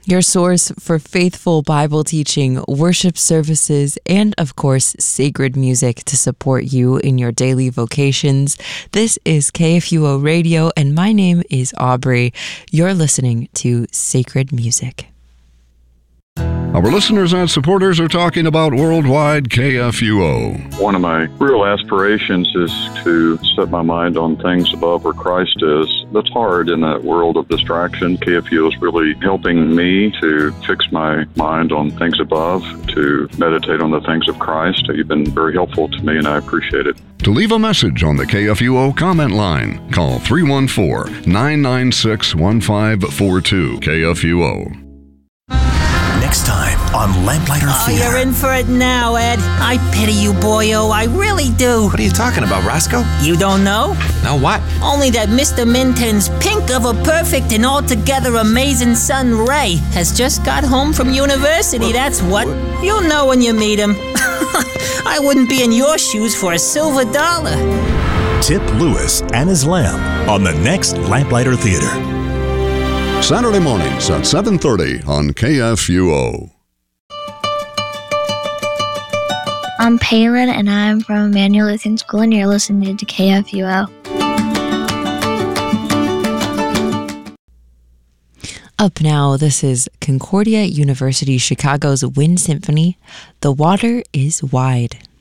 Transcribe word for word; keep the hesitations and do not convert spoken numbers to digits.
your source for faithful Bible teaching, worship services, and of course, sacred music to support you in your daily vocations. This is K F U O Radio, and my name is Aubrey. You're listening to Sacred Music. Our listeners and supporters are talking about Worldwide K F U O. One of my real aspirations is to set my mind on things above where Christ is. That's hard in that world of distraction. K F U O is really helping me to fix my mind on things above, to meditate on the things of Christ. You've been very helpful to me, and I appreciate it. To leave a message on the K F U O comment line, call three one four, nine nine six, one five four two. K F U O. Next time on Lamplighter Oh, Theater. you're in for it now, Ed. I pity you, boyo. I really do. What are you talking about, Roscoe? You don't know? No, what? Only that Mister Minton's pink of a perfect and altogether amazing son, Ray, has just got home from university. What? That's what. what. You'll know when you meet him. I wouldn't be in your shoes for a silver dollar. Tip Lewis and his lamb on the next Lamplighter Theater. Saturday mornings at seven thirty on K F U O. I'm Palin, and I'm from Emmanuel Lutheran School, and you're listening to K F U O. Up now, this is Concordia University Chicago's Wind Symphony, The Water is Wide.